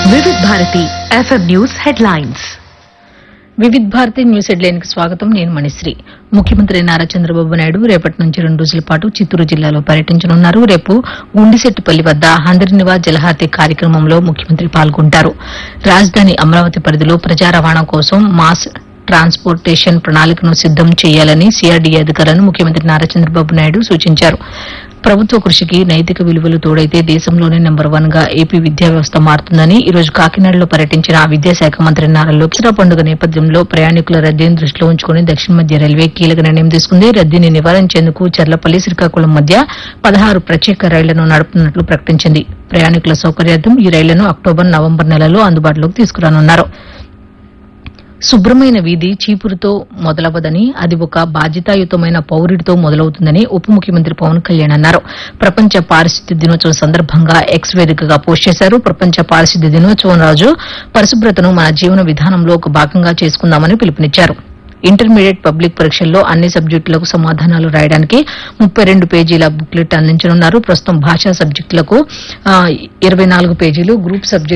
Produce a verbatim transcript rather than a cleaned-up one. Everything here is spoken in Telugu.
వివిధ Bharati FM news headlines. Vividh Bharati news headline కి స్వాగతం. నేను మణిశ్రీ. ముఖ్యమంత్రి నారా చంద్రబాబు నాయుడు రేపటి నుంచి రెండు రోజుల పాటు చిత్తూరు జిల్లాలో పర్యటించనున్నారు. రేపు ఉండిశెట్టిపల్లి వద్ద హందరినివా జలహారతి కార్యక్రమంలో ముఖ్యమంత్రి పాల్గొంటారు. రాజధాని అమరావతి పరిధిలో ప్రజా రవాణా కోసం మాస్ ట్రాన్స్పోర్టేషన్ ప్రణాళికను సిద్దం చేయాలని సీఆర్డీఏ అధికారులను ముఖ్యమంత్రి నారా చంద్రబాబు నాయుడు సూచించారు. ప్రభుత్వ కృషికి నైతిక విలువలు తోడైతే దేశంలోనే నెంబర్ వన్ గా ఏపీ విద్యా వ్యవస్థ మారుతుందని ఈ రోజు కాకినాడలో పర్యటించిన విద్యాశాఖ మంత్రి నారా లోకేష్ దసరా పండుగ నేపథ్యంలో ప్రయాణికుల రద్దీని దృష్టిలో ఉంచుకుని దక్షిణ మధ్య రైల్వే కీలక నిర్ణయం తీసుకుంది. రద్దీని నివారించేందుకు చర్లపల్లి శ్రీకాకుళం మధ్య పదహారు ప్రత్యేక రైళ్లను నడుపుతున్నట్లు ప్రకటించింది. ప్రయాణికుల సౌకర్యార్థం ఈ రైళ్లను అక్టోబర్ నవంబర్ నెలలో అందుబాటులోకి తీసుకురానున్నారు. శుభ్రమైన వీధి చీపురుతో మొదలవదని, అది ఒక బాధ్యతాయుతమైన పౌరుడితో మొదలవుతుందని ఉప ముఖ్యమంత్రి పవన్ కళ్యాణ్ అన్నారు. ప్రపంచ పారిశుద్ధ్య దినోత్సవం సందర్భంగా ఎక్స్ వేదికగా పోస్ట్ చేశారు. ప్రపంచ పారిశుద్ధ్య దినోత్సవం రోజు పరిశుభ్రతను మన జీవన విధానంలో ఒక భాగంగా చేసుకుందామని పిలుపునిచ్చారు. ఇంటర్మీడియట్ పబ్లిక్ పరీక్షల్లో అన్ని సబ్జెక్టులకు సమాధానాలు రాయడానికి ముప్పై రెండు పేజీల బుక్లెట్ అందించనున్నారు. ప్రస్తుతం భాషా సబ్జెక్టులకు ఇరవై నాలుగు పేజీలు, గ్రూప్ సబ్జెక్టు